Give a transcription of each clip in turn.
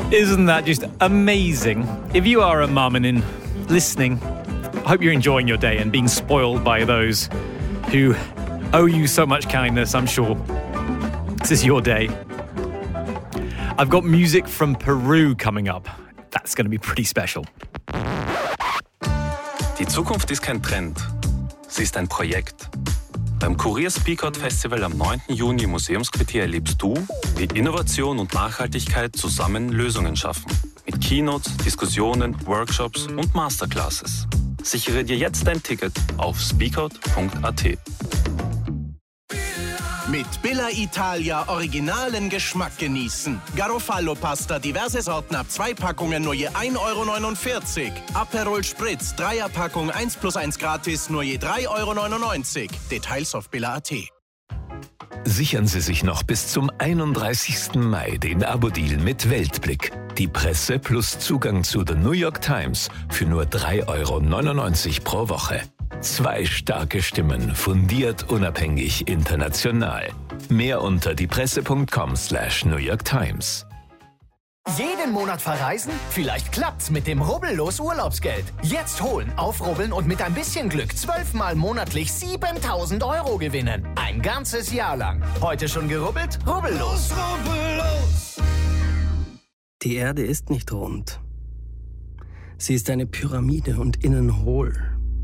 Isn't that just amazing? If you are a mum and listening, I hope you're enjoying your day and being spoiled by those who owe you so much kindness, I'm sure. This is your day. I've got music from Peru coming up. That's going to be pretty special. Die Zukunft ist kein Trend. Sie ist ein Projekt. Beim Kurier Speakout Festival am 9. Juni im Museumsquartier erlebst du, wie Innovation und Nachhaltigkeit zusammen Lösungen schaffen. Mit Keynotes, Diskussionen, Workshops und Masterclasses. Sichere dir jetzt dein Ticket auf speakout.at. Mit Billa Italia originalen Geschmack genießen. Garofalo-Pasta, diverse Sorten ab 2 Packungen nur je 1,49 €. Aperol Spritz, 3er-Packung 1+1 gratis, nur je 3,99 €. Details auf billa.at. Sichern Sie sich noch bis zum 31. Mai den Abo-Deal mit Weltblick. Die Presse plus Zugang zu The New York Times für nur 3,99 € pro Woche. 2 starke Stimmen, fundiert, unabhängig, international. Mehr unter diepresse.com/New York Times. Jeden Monat verreisen? Vielleicht klappt's mit dem Rubbellos Urlaubsgeld. Jetzt holen, aufrubbeln und mit ein bisschen Glück 12-mal monatlich 7.000 € gewinnen. Ein ganzes Jahr lang. Heute schon gerubbelt? Rubbellos. Rubbellos. Die Erde ist nicht rund. Sie ist eine Pyramide und innen hohl.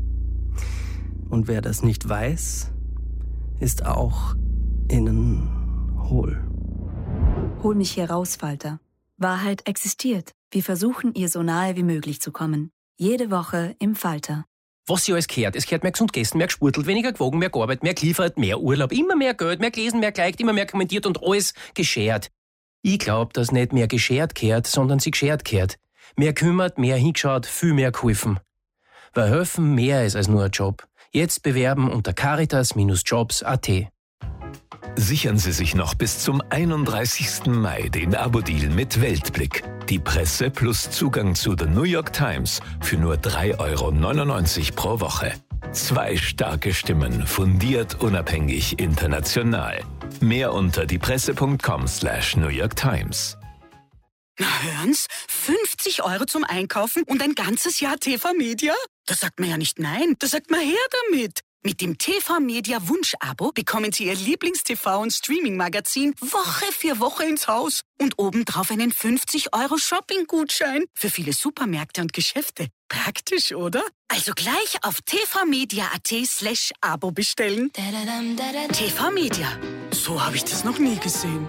Und wer das nicht weiß, ist auch innen hohl. Hol mich hier raus, Falter. Wahrheit existiert. Wir versuchen, ihr so nahe wie möglich zu kommen. Jede Woche im Falter. Was sie alles gehört. Es gehört mehr gesund gegessen, mehr gesportelt, weniger gewogen, mehr gearbeitet, mehr geliefert, mehr Urlaub, immer mehr Geld, mehr gelesen, mehr geliked, immer mehr kommentiert und alles geschert. Ich glaub, dass nicht mehr geschert gehört, sondern sie geschert gehört. Mehr kümmert, mehr hingeschaut, viel mehr geholfen. Weil helfen mehr ist als nur ein Job. Jetzt bewerben unter caritas-jobs.at. Sichern Sie sich noch bis zum 31. Mai den Abo-Deal mit Weltblick. Die Presse plus Zugang zu The New York Times für nur 3,99 € pro Woche. 2 starke Stimmen, fundiert, unabhängig, international. Mehr unter diepresse.com/New York Times. Na hören's, 50 € zum Einkaufen und ein ganzes Jahr TV-Media? Da sagt man ja nicht nein, da sagt man her damit. Mit dem TV-Media Wunsch-Abo bekommen Sie Ihr Lieblings-TV- und Streaming-Magazin Woche für Woche ins Haus. Und obendrauf einen 50 € Shopping-Gutschein für viele Supermärkte und Geschäfte. Praktisch, oder? Also gleich auf tvmedia.at/Abo bestellen. TV-Media. So habe ich das noch nie gesehen.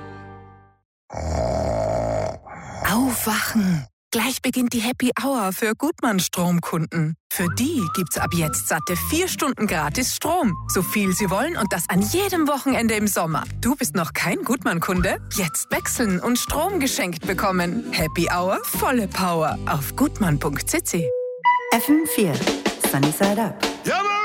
Aufwachen! Gleich beginnt die Happy Hour für Gutmann-Stromkunden. Für die gibt's ab jetzt satte 4 Stunden gratis Strom. So viel sie wollen und das an jedem Wochenende im Sommer. Du bist noch kein Gutmann-Kunde? Jetzt wechseln und Strom geschenkt bekommen. Happy Hour, volle Power auf gutmann.cc. FM4 Sunny Side Up. Ja,